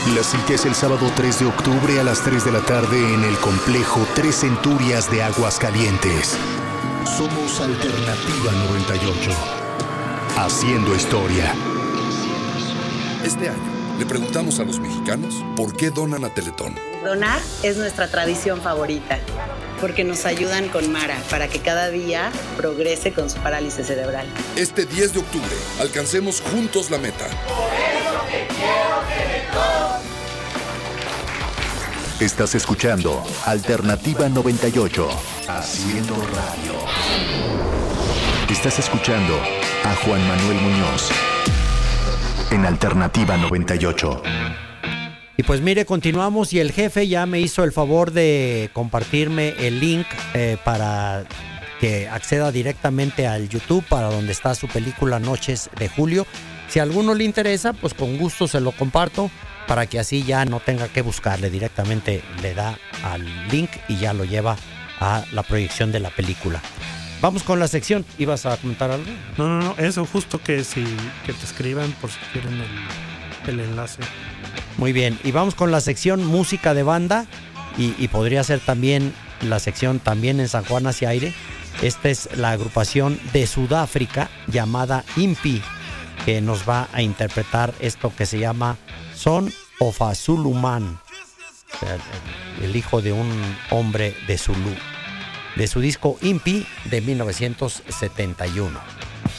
La cita es el sábado 3 de octubre a las 3 de la tarde en el complejo Tres Centurias de Aguascalientes. Somos Alternativa 98. Haciendo historia. Este año le preguntamos a los mexicanos por qué donan a Teletón. Donar es nuestra tradición favorita, porque nos ayudan con Mara para que cada día progrese con su parálisis cerebral. Este 10 de octubre, alcancemos juntos la meta. Por eso te quiero, Teletón. Estás escuchando Alternativa 98. Haciendo radio. Estás escuchando a Juan Manuel Muñoz en Alternativa 98. Y pues mire, continuamos y el jefe ya me hizo el favor de compartirme el link para que acceda directamente al YouTube, para donde está su película Noches de Julio. Si a alguno le interesa, pues con gusto se lo comparto, para que así ya no tenga que buscarle, directamente le da al link y ya lo lleva a la proyección de la película. Vamos con la sección. ¿Ibas a comentar algo? No, eso justo que te escriban por si quieren el enlace. Muy bien, y vamos con la sección música de banda y podría ser también la sección también en San Juan hacia aire. Esta es la agrupación de Sudáfrica llamada Impi, que nos va a interpretar esto que se llama Son of a Zulu Man, o sea, el hijo de un hombre de Zulu, de su disco Impi de 1971.